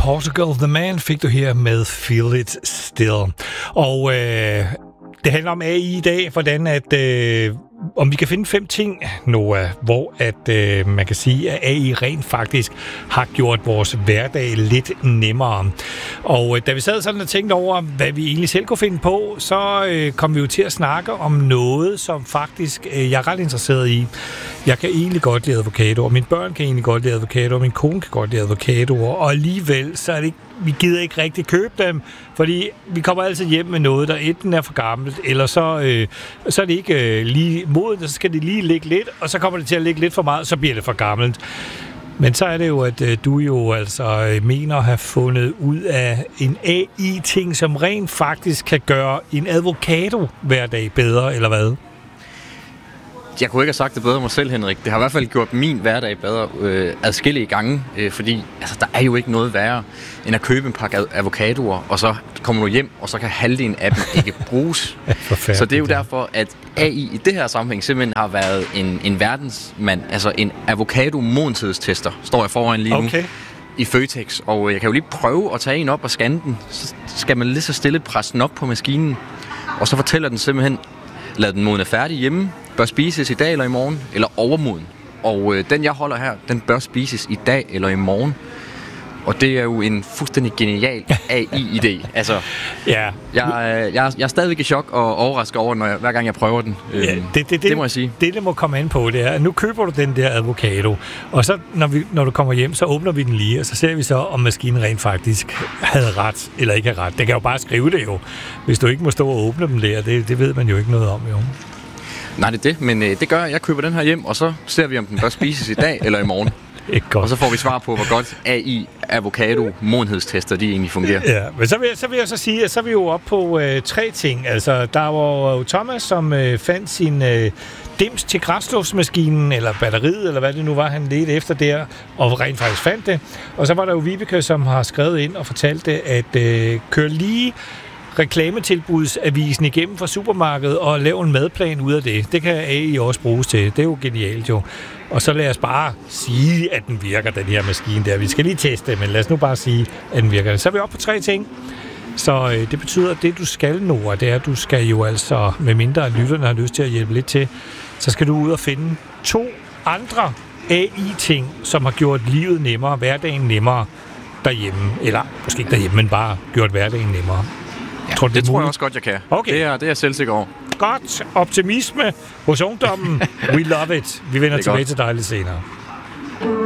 Portugal The Man fik du her med Feel It Still. Og det handler om AI i dag, hvordan at om vi kan finde 5 ting, Noah, hvor at man kan sige, at AI rent faktisk har gjort vores hverdag lidt nemmere. Og da vi sad sådan og tænkte over, hvad vi egentlig selv kunne finde på, så kom vi jo til at snakke om noget, som faktisk jeg er ret interesseret i. Jeg kan egentlig godt lide avocadoer, mine børn kan egentlig godt lide avocadoer, min kone kan godt lide avocadoer, og alligevel så er det ikke, vi gider ikke rigtig købe dem, fordi vi kommer altid hjem med noget, der enten er for gammelt, eller så er det ikke lige moden, så skal det lige ligge lidt, og så kommer det til at ligge lidt for meget, så bliver det for gammelt. Men så er det jo, at du jo altså mener at have fundet ud af en AI-ting, som rent faktisk kan gøre en avocado hverdag bedre, eller hvad? Jeg kunne ikke have sagt det bedre mig selv, Henrik. Det har i hvert fald gjort min hverdag bedre adskillige gange, fordi altså, der er jo ikke noget værre, end at købe en pakke avocadoer, og så kommer du hjem, og så kan halvdelen af dem ikke bruges. Så det er jo derfor, at AI i det her sammenhæng simpelthen har været en verdensmand, altså en avocado-modenhedstester, står jeg foran lige nu. I Føtex, og jeg kan jo lige prøve at tage en op og scanne den. Så skal man lige så stille presse den op på maskinen, og så fortæller den simpelthen, lad den modne færdig hjemme, bør spises i dag eller i morgen, eller overmoden. Og den, jeg holder her, den bør spises i dag eller i morgen. Og det er jo en fuldstændig genial AI-idé. Altså, ja. Jeg er stadigvæk i chok og overrasket over, hver gang jeg prøver den. Ja, det må jeg sige. Det må komme ind på, det er, nu køber du den der avocado, og så, når du kommer hjem, så åbner vi den lige, og så ser vi så, om maskinen rent faktisk havde ret, eller ikke havde ret. Det kan jo bare skrive det jo, hvis du ikke må stå og åbne dem der. Det ved man jo ikke noget om, jo. Nej, det er det, men det gør jeg køber den her hjem, og så ser vi, om den bør spises i dag eller i morgen. Og så får vi svar på, hvor godt AI avocado modenhedstester de egentlig fungerer. Ja, men så vil jeg så sige, at så er vi jo oppe på 3 ting. Altså, der var jo Thomas, som fandt sin dims til græssluftsmaskinen, eller batteriet, eller hvad det nu var, han ledte efter der, og rent faktisk fandt det. Og så var der jo Vibeke, som har skrevet ind og fortalte, at køre lige reklametilbudsavisen igennem fra supermarkedet og lave en madplan ud af det. Det kan AI også bruges til. Det er jo genialt jo. Og så lad os bare sige, at den virker, den her maskine der. Vi skal lige teste, men lad os nu bare sige, at den virker. Så er vi oppe på 3 ting. Så det betyder, at det du skal, Noah, det er, at du skal jo altså, med mindre at lytterne har lyst til at hjælpe lidt til, så skal du ud og finde 2 andre AI-ting, som har gjort livet nemmere, hverdagen nemmere derhjemme. Eller måske ikke derhjemme, men bare gjort hverdagen nemmere. Ja, tror jeg også godt, jeg kan. Okay. Det er jeg selvsikker over. Godt. Optimisme hos ungdommen. We love it. Vi vender tilbage til dig lidt senere.